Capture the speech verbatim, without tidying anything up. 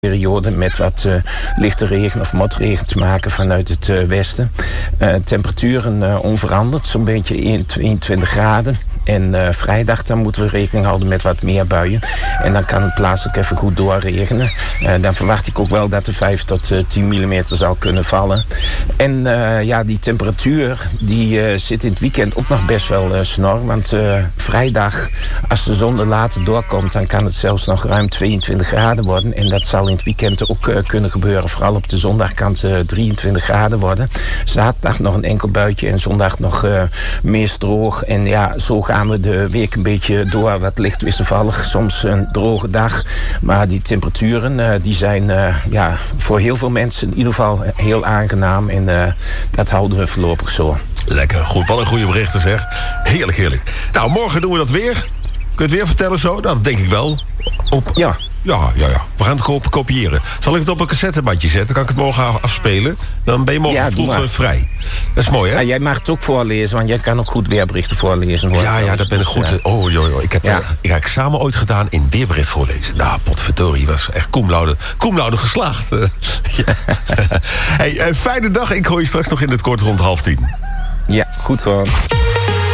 periode met wat uh, lichte regen of motregen te maken vanuit het uh, westen. Uh, temperaturen uh, onveranderd, zo'n beetje eenentwintig graden. En uh, vrijdag dan moeten we rekening houden met wat meer buien. En dan kan het plaatselijk even goed doorregenen. Uh, dan verwacht ik ook wel dat er vijf tot tien millimeter zal kunnen vallen. En uh, ja, die temperatuur die uh, zit in het weekend ook nog best wel uh, snor. Want uh, vrijdag, als de zon er later doorkomt, dan kan het zelfs nog ruim tweeëntwintig graden worden. En dat zal in het weekend ook uh, kunnen gebeuren. Vooral op de zondag kan het uh, drieëntwintig graden worden. Zaterdag nog een enkel buitje en zondag nog uh, meest droog. En ja, zo gaan we de week een beetje door. Wat licht wisselvallig, soms een droge dag. Maar die temperaturen uh, die zijn uh, ja, voor heel veel mensen in ieder geval heel aangenaam. En uh, dat houden we voorlopig zo. Lekker, goed. Wat een goede berichten zeg. Heerlijk, heerlijk. Nou, morgen doen we dat weer. Kun je het weer vertellen zo? Nou, dat denk ik wel. Op... Ja. Ja, ja, ja. We gaan het kop- kopiëren. Zal ik het op een cassettebandje zetten? Dan kan ik het morgen afspelen. Dan ben je morgen ja, vroeg vrij. Dat is mooi, hè? Ja, jij mag het ook voorlezen, want jij kan ook goed weerberichten voorlezen. Hoor. Ja, ja, dat ben ik goed. Dus, uh, oh, joh, joh. Ik heb ja. ik heb examen ooit gedaan in weerbericht voorlezen. Nou, potverdorie, was echt cum laude, cum laude geslaagd. Hey, uh, fijne dag. Ik hoor je straks nog in het kort rond half tien. Ja, goed gewoon.